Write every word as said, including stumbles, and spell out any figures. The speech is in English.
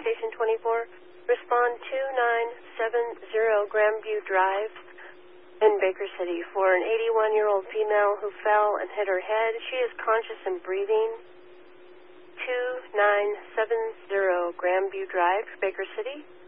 Station twenty-four. Respond two nine seven zero Grandview Drive in Baker City for an eighty-one-year-old female who fell and hit her head. She is conscious and breathing. two nine seven zero Grandview Drive, Baker City.